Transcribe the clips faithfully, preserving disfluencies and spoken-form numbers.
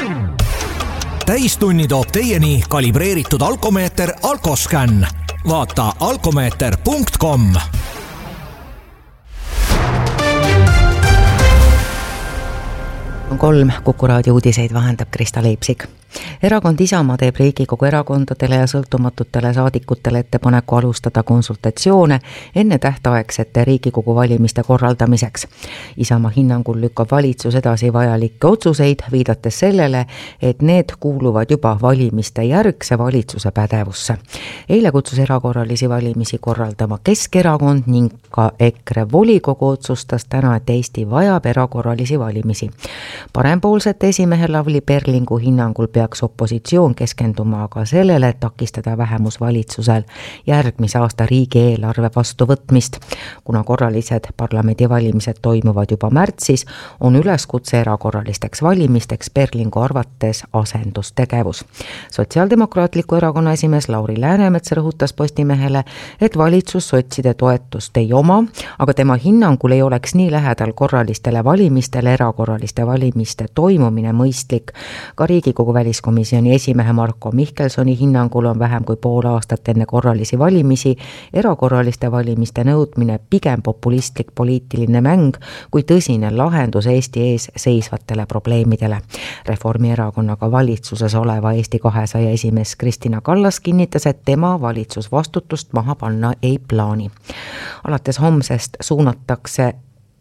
täistunni toob teieni kalibreeritud alkomeeter Alkoscan. Vaata alkomeeter punkt com. Kolm Kuku raadio uudiseid vahendab Krista Leipsik. Erakond Isamaa teeb Riigikogu erakondadele ja sõltumatutele saadikutele ettepaneku alustada konsultatsioone enne tähtaegsete Riigikogu valimiste korraldamiseks. Isamaa hinnangul lükkab valitsus edasi vajalikke otsuseid, viidates sellele, et need kuuluvad juba valimiste järgse valitsuse pädevusse. Eile kutsus erakorralisi valimisi korraldama Keskerakond ning ka EKRE volikogu otsustas täna, et Eesti vajab erakorralisi valimisi. Parempoolsete esimehe Lavly Perlingu hinnangul peaks opositsioon keskenduma aga sellele, et takistada vähemusvalitsusel järgmise aasta riigieelarve vastuvõtmist. Kuna korralised parlamendivalimised toimuvad juba märtsis, on üleskutse erakorralisteks valimisteks Perlingu arvates asendustegevus. Sotsiaaldemokraatliku erakonna esimees Lauri Läänemets rõhutas Postimehele, et valitsus sotside toetust ei oma, aga tema hinnangul ei oleks nii lähedal korralistele valimistele erakorraliste valimiste toimumine mõistlik. Ka Riigikogu väliskomisjoni esimehe Marko Mihkelsoni hinnangul on vähem kui pool aastat enne korralisi valimisi erakorraliste valimiste nõudmine pigem populistlik poliitiline mäng kui tõsine lahendus Eesti ees seisvatele probleemidele. Reformierakonnaga valitsuses oleva Eesti kahesaja esimees Kristina Kallas kinnitas, et tema valitsusvastutust maha panna ei plaani. Alates homsest suunatakse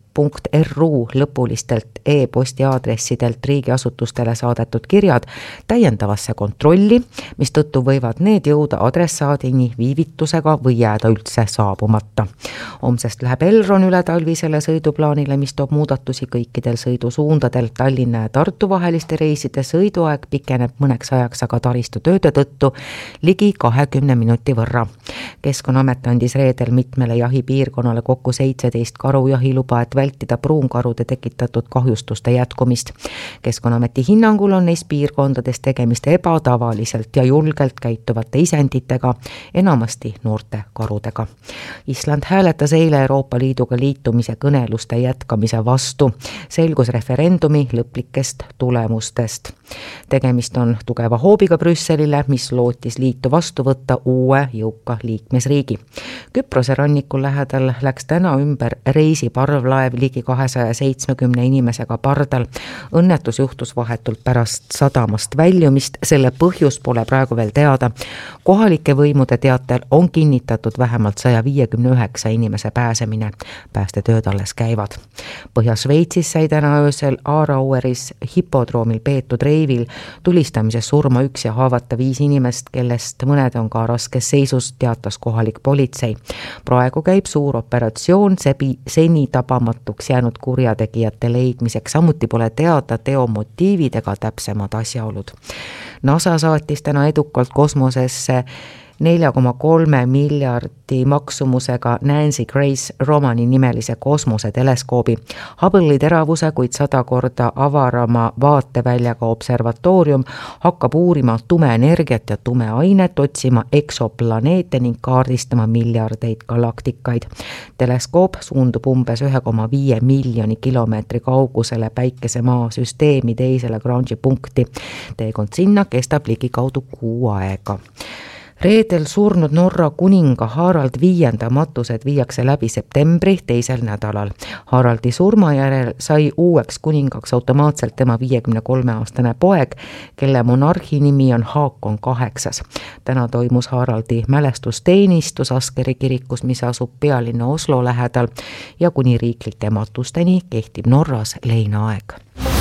.ru lõpulistelt e-posti aadressidelt riigiasutustele saadetud kirjad täiendavasse kontrolli, mis tõttu võivad need jõuda adressaadini viivitusega või jääda üldse saabumata. Homsest läheb Elron üle talvisele sõiduplaanile, mis toob muudatusi kõikidel sõidusuundadel. Tallinna ja Tartu vaheliste reiside sõiduaeg pikeneb mõneks ajaks aga taristu tööde tõttu ligi kahekümne minuti võrra. Keskkonnaamet andis reedel mitmele jahipiirkonnale kokku seitseteist karujahiluba, et vältida pruunkarude tekitatud kahjustuste jätkumist. Keskkonnaameti hinnangul on neis piirkondades tegemist ebatavaliselt ja julgelt käituvate isenditega, enamasti noorte karudega. Island hääletas eile Euroopa Liiduga liitumise kõneluste jätkamise vastu. Selgus referendumi lõplikest tulemustest. Tegemist on tugeva hoobiga Brüsselile, mis lootis liitu vastu võtta uue jõuka liikmesriigi. Küprose rannikul lähedal läks täna ümber reisiparvlaev ligi kahesaja seitsmekümne inimesega pardal. Õnnetus juhtus vahetult pärast sadamast väljumist, selle põhjus pole praegu veel teada. Kohalike võimude teatel on kinnitatud vähemalt saja viiekümne üheksa inimese pääsemine. Päästetööd alles käivad. Põhja-Šveitsis sai täna öösel Aaraueris hipodroomil peetud reivil tulistamises surma üks ja haavata viis inimest, kellest mõned on ka raskes seisus, teatas kohalik politsei. Praegu käib suur operatsioon sebi, seni tabamatuks jäänud kurjategijate leidmiseks, samuti pole teada teo motiivid ega täpsemad asjaolud. NASA saatis täna edukalt kosmosesse nelja koma kolme miljardi maksumusega Nancy Grace Romani nimelise kosmoseteleskoobi. Hubble'i teravuse, kuid sada korda avarama vaateväljaga observatoorium hakkab uurima tume energiat ja tume ainet, otsima eksoplaneete ning kaardistama miljardeid galaktikaid. Teleskoop suundub umbes ühe koma viie miljoni kilomeetri kaugusele Päikesemaa süsteemi teisele Grange'i punkti. Teekond sinna kestab ligikaudu kuu aega. Reedel surnud Norra kuninga Harald viienda matused viiakse läbi septembri teisel nädalal. Haraldi surma järel sai uueks kuningaks automaatselt tema viiekümne kolme aastane poeg, kelle monarhi nimi on Haakon kaheksas. Täna toimus Haraldi mälestusteenistus Askeri kirikus, mis asub pealinna Oslo lähedal, ja kuni riiklike matusteni kehtib Norras leinaaeg.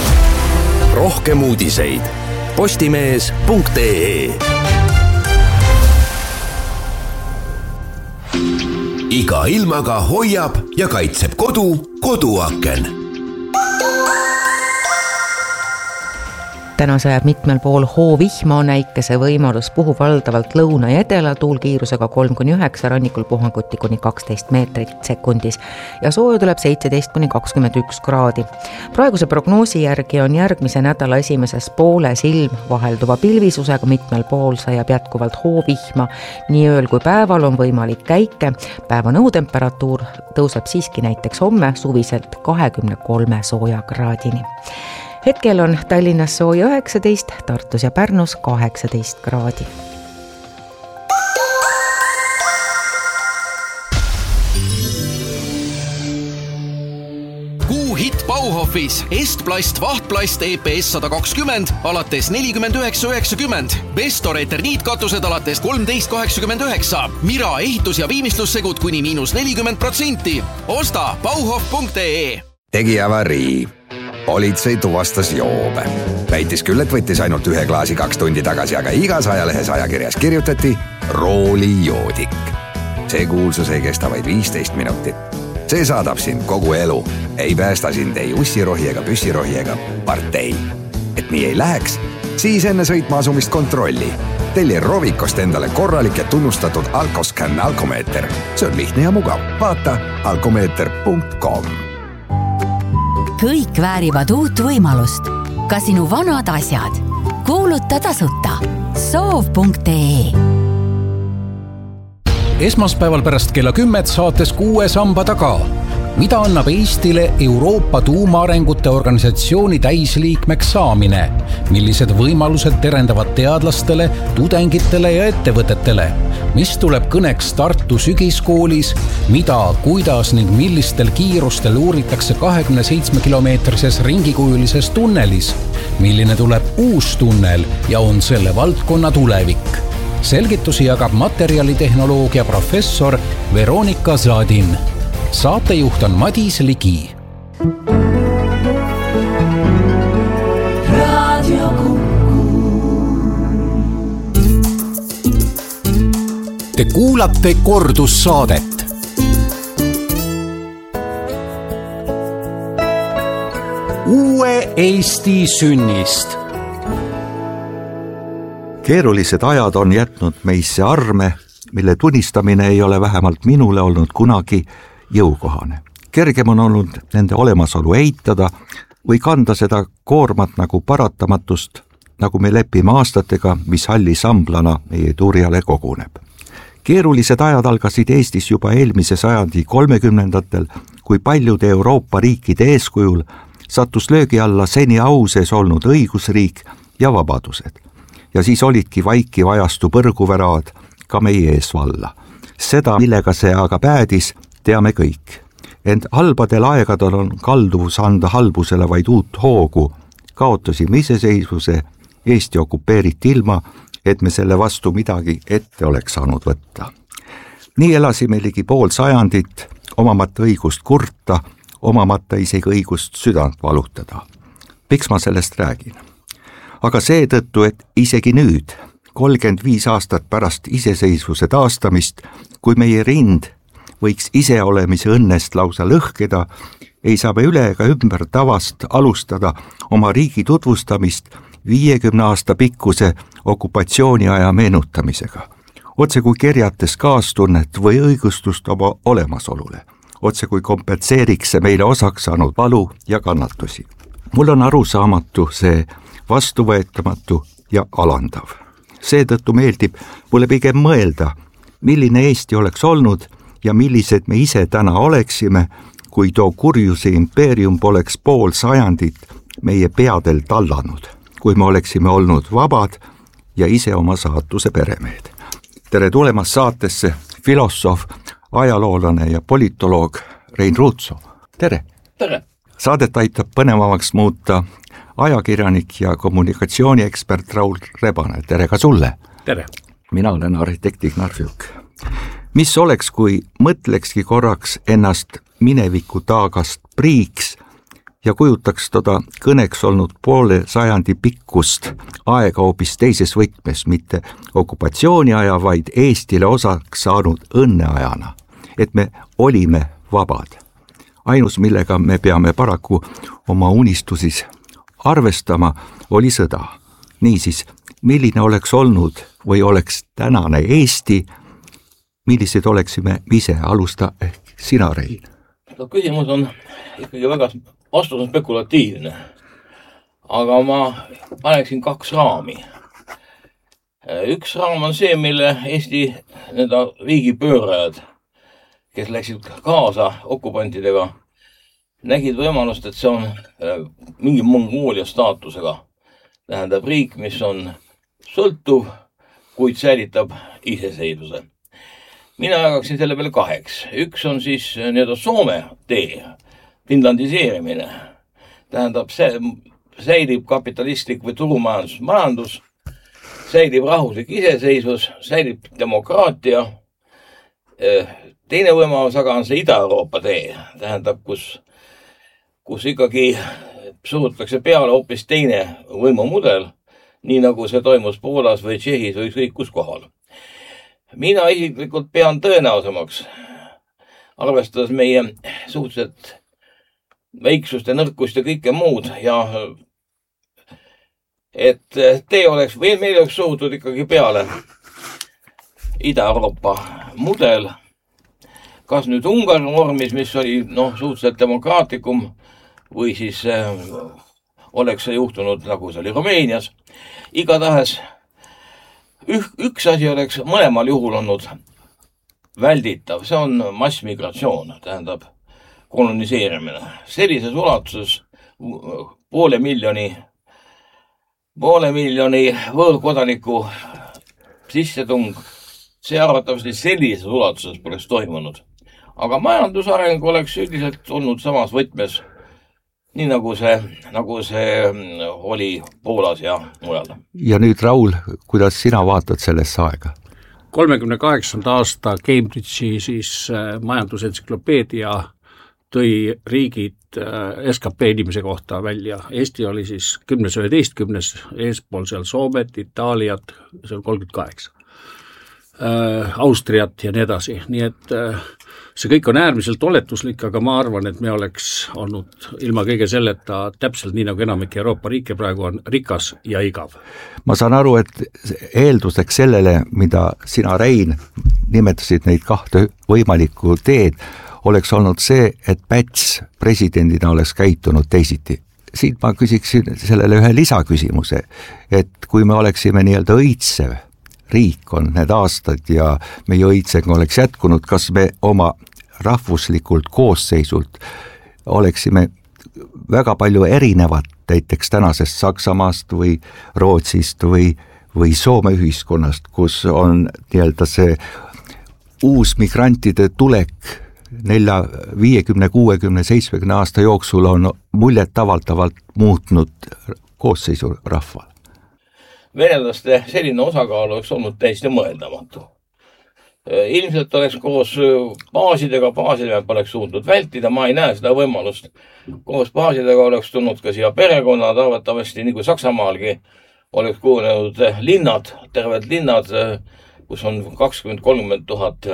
Rohkem uudiseid postimees punkt ee. Iga ilmaga hoiab ja kaitseb kodu koduaken. Täna sajab mitmel pool hoovihma, näikese võimalus puhub valdavalt lõuna ja edela, tuul kiirusega kolm kuni üheksa, rannikul puhanguti kuni kaksteist meetrit sekundis ja sooja tuleb seitseteist kuni kakskümmend üks kraadi. Praeguse prognoosi järgi on järgmise nädala esimeses pooles ilm vahelduva pilvisusega, mitmel pool sajab jätkuvalt hoovihma. Nii ööl kui päeval on võimalik käike, päeva õhutemperatuur tõuseb siiski näiteks homme suviselt kahekümne kolme sooja kraadini. hetkel on Tallinnas sooja üheksateist, Tartus ja Pärnus kaheksateist kraadi. Hitt Bauhofis Estplast Vahtplast E P S sada kakskümmend alates nelikümmend üheksa üheksakümmend, Bestor eterniitkatused alates kolmteist kaheksakümmend üheksa, Mira ehitus- ja viimistlussegud kuni miinus nelikümmend protsenti. Osta bauhof punkt ee. Tegi avarii. Politsei tuvastas joobe. Väitis küll, et võttis ainult ühe klaasi kaks tundi tagasi, aga igas ajalehes ajakirjas kirjutati roolijoodik. See kuulsus ei kesta vaid viisteist minutit. See saadab sind kogu elu. Ei päästa sind ei ussirohi ega püssirohi ega partei. Et nii ei läheks, siis enne sõitma asumist kontrolli. Telli Rovikost endale korralik ja tunnustatud Alkoscan alkomeeter. See on lihtne ja mugav. Vaata alkomeeter punkt com. Kõik väärivad uut võimalust. Ka sinu vanad asjad. Kuuluta tasuta. soov punkt ee. Esmaspäeval pärast kella kümmet saates kuue samba taga. Mida annab Eestile Euroopa tuumaarengute organisatsiooni täisliikmeks saamine? Millised võimalused terendavad teadlastele, tudengitele ja ettevõtetele? Mis tuleb kõneks Tartu sügiskoolis? Mida, kuidas ning millistel kiirustel uuritakse kahekümne seitsme kilomeetrises ringikujulises tunnelis? Milline tuleb uus tunnel ja on selle valdkonna tulevik? Selgitusi jagab materjalitehnoloogia professor Veronika Zadin. Saatejuht on Madis Ligi. Te kuulate kordussaadet. Uue Eesti sünnist. Keerulised ajad on jätnud meisse arme, mille tunnistamine ei ole vähemalt minule olnud kunagi jõukohane. Kergem on olnud nende olemasolu eitada või kanda seda koormat nagu paratamatust, nagu me lepime aastatega, mis halli samblana meie turjale koguneb. Keerulised ajad algasid Eestis juba eelmise sajandi kolmekümnendatel, kui paljude Euroopa riikide eeskujul sattus löögi alla seni au sees olnud õigusriik ja vabadused. Ja siis olidki vaikiv ajastu põrguvärad ka meie ees valla. Seda, millega see aga päädis, teame kõik. Ent halbadel aegadel on kalduvus anda halbusele vaid uut hoogu. Kaotasime iseseisvuse, Eesti okupeeriti ilma, et me selle vastu midagi ette oleks saanud võtta. Nii elasime ligi pool sajandit, omamata õigust kurta, omamata isegi õigust südant valutada. Miks ma sellest räägin? Aga seetõttu, et isegi nüüd, kolmkümmend viis aastat pärast iseseisvuse taastamist, kui meie rind võiks iseolemise õnnest lausa lõhkeda, ei saa me üle ega ümber tavast alustada oma riigi tutvustamist viiekümne aasta pikkuse okupatsiooniaja meenutamisega. Otse kui kerjates kaastunnet või õigustust oma olemasolule. Otse kui kompenseeriks see meile osaks saanud valu ja kannatusi. Mul on arusaamatu see vastuvõetamatu ja alandav. Seetõttu meeldib mulle pigem mõelda, milline Eesti oleks olnud ja millised me ise täna oleksime, kui too kurjuse impeerium poleks pool sajandit meie peadel tallanud, kui me oleksime olnud vabad ja ise oma saatuse peremehed. Tere tulemast saatesse filosoof, ajaloolane ja politoloog Rein Ruutso. Tere! Tere! Saadet aitab põnevamaks muuta ajakirjanik ja kommunikatsiooniekspert Raul Rebane. Tere ka sulle! Tere! Mina olen arhitekt Ignar Fjuk. Mis oleks, kui mõtlekski korraks ennast mineviku taagast priiks ja kujutaks toda kõneks olnud poole sajandi pikkust aega hoopis teises võtmes, mitte okupatsiooniaja, vaid Eestile osaks saanud õnneajana, et me olime vabad. Ainus, millega me peame paraku oma unistusis arvestama, oli sõda. Niisiis, milline oleks olnud või oleks tänane Eesti, millised oleksime ise? Alusta ehk sina, Rein. No, küsimus on ikkagi väga, vastus on spekulatiivne. Aga ma paneksin kaks raami. Üks raam on see, mille Eesti nende riigipöörajad, kes läksid kaasa okupantidega, nägid võimalust, et see on mingi Mongoolia staatusega. Tähendab riik, mis on sõltuv, kuid säilitab iseseisvuse. Mina jagaksin selle peale kaheks. Üks on siis nii-öelda Soome tee, finlandiseerimine. Tähendab, see säilib kapitalistlik või turumajandus, majandus, säilib rahvuslik iseseisvus, säilib demokraatia. Teine võimalus aga on see Ida-Euroopa tee, tähendab, kus, kus ikkagi surutakse peale hoopis teine võimumudel, nii nagu see toimus Poolas või Tšehhis või ükskõik kus kohal. Mina isiklikult pean tõenäosemaks, arvestades meie suhteliselt väiksust ja nõrkust ja kõike muud, ja et tee oleks, või meil oleks surutud ikkagi peale Ida-Euroopa mudel, kas nüüd Ungari vormis, mis oli no, suhteliselt demokraatlikum, või siis äh, oleks see juhtunud, nagu see oli Rumeenias. Igatahes ük, üks asi oleks mõlemal juhul olnud välditav, see on massmigratsioon, tähendab koloniseerimine. Sellises ulatuses poole miljoni, poole miljoni võõrkodaniku sissetung, see arvatavasti sellises ulatuses poleks toimunud. Aga majandusareng oleks üldiselt olnud samas võtmes, nii nagu see, nagu see oli Poolas ja mujal. Ja nüüd, Raul, kuidas sina vaatad sellesse aega? kolmekümne kaheksanda aasta Cambridge'i siis majandusentsüklopeedia tõi riigid S K P inimese kohta välja. Eesti oli siis kümnes üheteistkümnes, eespool seal Soomet, Itaaliat, see on kolmkümmend kaheksa. Austriat ja nii edasi, nii et see kõik on äärmiselt oletuslik, aga ma arvan, et me oleks olnud ilma kõige selleta täpselt nii nagu enamik Euroopa riike praegu on rikas ja igav. Ma saan aru, et eelduseks sellele, mida sina, Rein, nimetasid neid kahte võimalikku teed, oleks olnud see, et Päts presidendina oleks käitunud teisiti. Siit ma küsiksin sellele ühe lisaküsimuse, et kui me oleksime nii-öelda õitsev riik on need aastad ja meie õitseng oleks jätkunud, kas me oma rahvuslikult koosseisult oleksime väga palju erinevat näiteks tänasest Saksamaast või Rootsist või, või Soome ühiskonnast, kus on nii-öelda see uus migrantide tulek nelja, viiekümne, kuuekümne, seitsmekümne aasta jooksul on muljet avaldavalt muutnud koosseisu rahval. Venelaste selline osakaal oleks olnud täiesti mõeldamatu. Ilmselt oleks koos baasidega, baasidega poleks suutnud vältida, ma ei näe seda võimalust. Koos baasidega oleks tulnud ka siia perekonnad, arvatavasti nii kui Saksamaalgi oleks kujunenud linnad, terved linnad, kus on kakskümmend kolmkümmend tuhat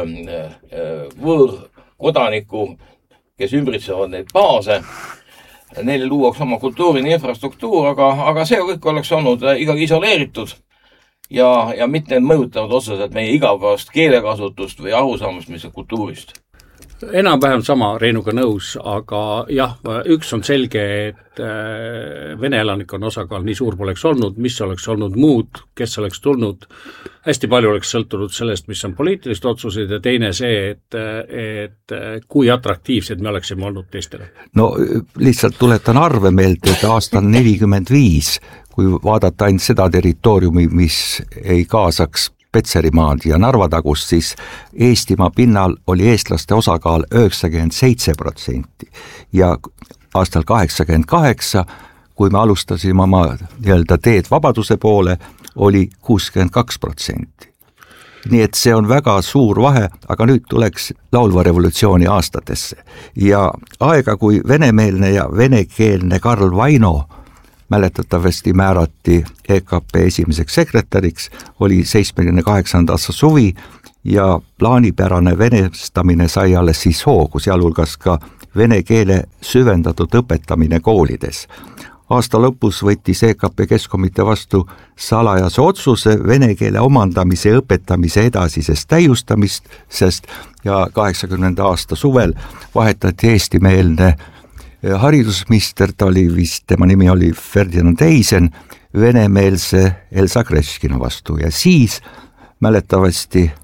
võõrkodanikku, kes ümbritsevad neid baase. Neile luuaks oma kultuurini infrastruktuur, aga, aga see kõik oleks olnud ikkagi isoleeritud ja, ja mitte mõjutavad otseselt meie igavast keelekasutust või arusaamist mis kultuurist. Enam-vähem sama Reinuga nõus, aga jah, üks on selge, et Vene elanikkonna osakaal nii suur poleks olnud, mis oleks olnud muud, kes oleks tulnud, hästi palju oleks sõltunud sellest, mis on poliitilised otsused ja teine see, et, et kui atraktiivsed me oleksime olnud teistele. No lihtsalt tuletan arve meelt, et aasta nelikümmend viis, kui vaadata ainult seda territooriumi, mis ei kaasaks Petserimaad ja Narva tagust, siis Eestimaa pinnal oli eestlaste osakaal üheksakümmend seitse protsenti ja aastal kaheksakümmend kaheksa, kui me alustasime oma nii-öelda teed vabaduse poole, oli kuuskümmend kaks protsenti. Nii et see on väga suur vahe, aga nüüd tuleks laulva revolutsiooni aastatesse. Ja aega, kui venemeelne ja venekeelne Karl Vaino mäletatavasti määrati E K P esimeseks sekretäriks, oli seitsmekümne kaheksanda aasta suvi ja plaanipärane venestamine sai alles siis hoogu, sealhulgas ka vene keele süvendatud õpetamine koolides. Aasta lõpus võttis E K P Keskkomitee vastu salajase otsuse vene keele omandamise ja õpetamise edasisest täiustamist, sest ja kaheksakümnenda aasta suvel vahetati eestimeelne haridusminister, ta oli vist, tema nimi oli Ferdinand Eisen, venemeelse Elsa Greškina vastu ja siis mäletavasti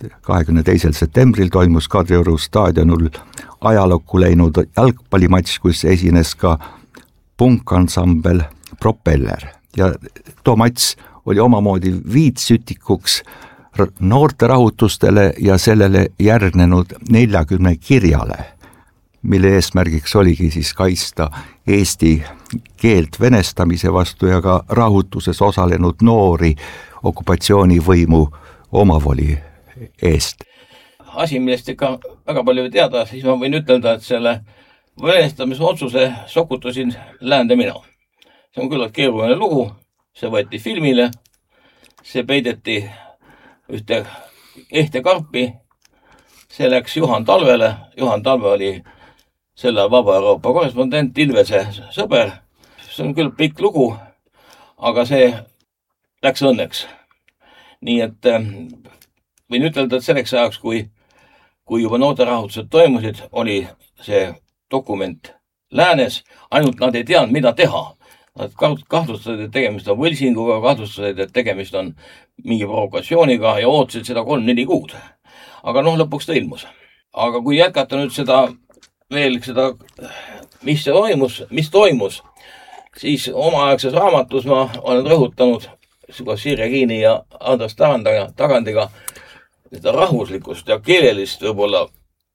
kahekümne teisel septembril toimus Kadrioru staadionul ajalukku läinud jalgpallimatš, kus esines ka punkansambel Propeller ja too matš oli omamoodi viitsütikuks noorte rahutustele ja sellele järgnenud neljakümne kirjale, mille eesmärgiks oligi siis kaitsta eesti keelt venestamise vastu ja ka rahutuses osalenud noori okupatsioonivõimu omavoli eest. Asi, millest ikka väga palju teada, siis ma võin ütelda, et selle venestamise otsuse sokutasin läände mina. See on küllalt keeruline lugu, see võeti filmile, see peideti ühte ehte karpi, see läks Juhan Talvele, Juhan Talve oli selle Vaba Euroopa korrespondent, Ilvese sõber, see on küll pikk lugu, aga see läks õnneks. Nii et võin ütelda, et selleks ajaks, kui, kui juba noorterahutused toimusid, oli see dokument läänes, ainult nad ei teadnud, mida teha. Nad kahtlustasid, et tegemist on võlsinguga, kahtlustasid, et tegemist on mingi provokatsiooniga ja ootasid seda kolm-neli kuud. Aga noh, lõpuks ta ilmus. Aga kui jätkata nüüd seda veel seda, mis see toimus, mis toimus, siis omaaegses raamatus ma olen rõhutanud Sirje Kiini ja Andres Tagandiga seda rahvuslikust ja keelelist võib-olla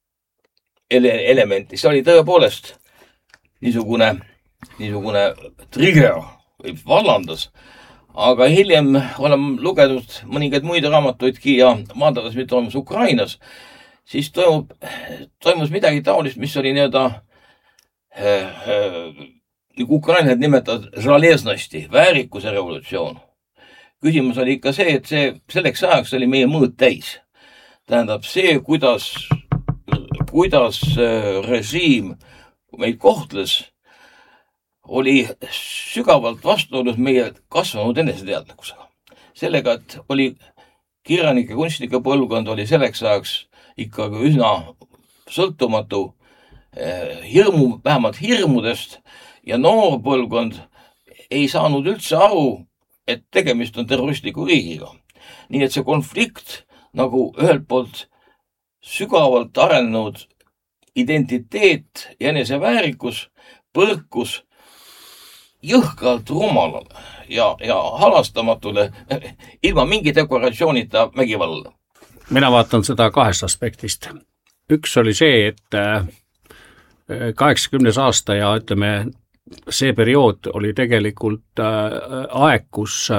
ele elementi. See oli tõepoolest niisugune niisugune trigger või vallandas, aga hiljem olen lugenud mõningaid muid raamatuidki ja vaadates, mis toimus Ukrainas, siis toimub, toimus midagi taolist, mis oli nii-öelda äh, äh, nagu ukrainlased nimetavad žaleznosti, väärikuse revolutsioon. Küsimus oli ikka see, et see selleks ajaks oli meie mõõd täis. Tähendab see, kuidas, kuidas äh, režiim meid kohtles, oli sügavalt vastuolus meie kasvanud eneseteadlikkusega. Sellega, et oli kirjanike, kunstnike põlvkond oli selleks ajaks ikkagi üsna sõltumatu hirmu, vähemalt hirmudest ja noor põlvkond ei saanud üldse aru, et tegemist on terroristliku riigiga. Nii et see konflikt nagu ühelt poolt sügavalt arenenud identiteet ja eneseväärikus põrkus jõhkalt rumalale ja, ja halastamatule ilma mingi dekoratsioonita vägivallale. Mina vaatan seda kahest aspektist. Üks oli see, et kaheksakümnes aasta ja ütleme, see periood oli tegelikult aeg, kus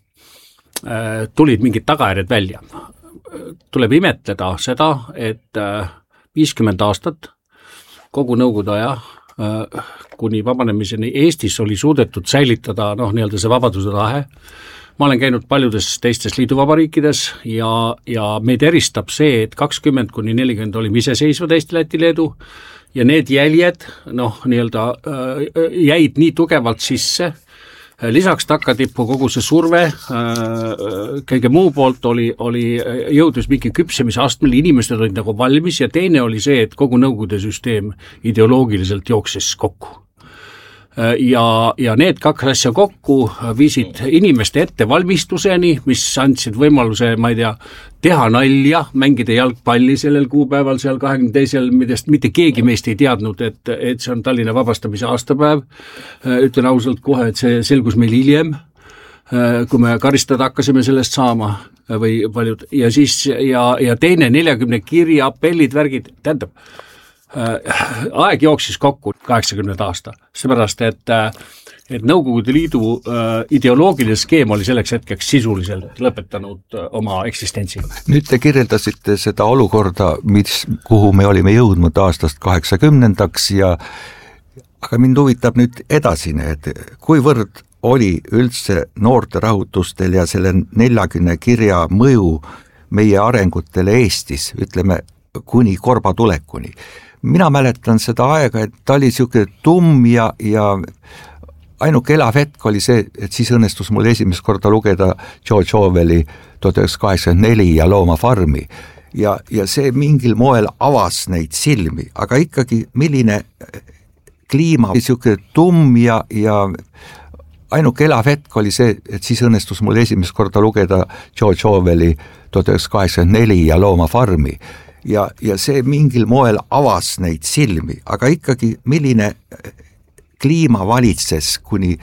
tulid mingid tagajärjed välja. Tuleb imetleda seda, et viiskümmend aastat kogu nõukogude aja kuni vabanemiseni Eestis oli suudetud säilitada noh, nii-öelda see vabaduse tahe. Ma olen käinud paljudes teistes liiduvabariikides ja, ja meid eristab see, et kakskümmend kuni nelikümmend olime iseseisvad Eesti, Läti, Leedu ja need jäljed noh, nii-öelda jäid nii tugevalt sisse. Lisaks takkatippu kogu see surve, kõige muu poolt oli, oli jõudus mingi küpsemise astmel, inimesed olid nagu valmis ja teine oli see, et kogu nõukogude süsteem ideoloogiliselt jooksis kokku. Ja, ja need kaks asja kokku viisid inimeste ette valmistuseni, mis andsid võimaluse, ma ei tea, teha nalja, mängida jalgpalli sellel kuupäeval, seal kahekümne teisel, millest mitte keegi meist ei teadnud, et, et see on Tallinna vabastamise aastapäev. Ütlen ausalt kohe, et see selgus meil hiljem, kui me karistada hakkasime sellest saama või paljud. Ja siis, ja, ja teine neljakümne kirja, appellid, värgid, tähendab, aeg jooksis kokku kaheksakümnenda aasta, seepärast, et, et Nõukogude Liidu ideoloogiline skeem oli selleks hetkeks sisuliselt lõpetanud oma eksistentsi. Nüüd te kirjeldasite seda olukorda, mis, kuhu me olime jõudnud aastast kaheksakümnendaks ja aga mind huvitab nüüd edasine, et kuivõrd oli üldse noorte rahutustel ja selle neljakümne kirja mõju meie arengutele Eestis, ütleme, kuni korba tulekuni. Mina mäletan seda aega, et ta oli siuke tumm ja, ja ainuke elav hetk oli see, et siis õnnestus mul esimest korda lugeda George Orwelli tuhat üheksasada kaheksakümmend neli ja Loomafarmi ja, ja see mingil moel avas neid silmi, aga ikkagi milline kliima, siuke tumm ja, ja ainuke elav hetk oli see, et siis õnnestus mul esimest korda lugeda George Orwelli tuhat üheksasada kaheksakümmend neli ja Loomafarmi ja, ja see mingil moel avas neid silmi, aga ikkagi milline kliima valitses kuni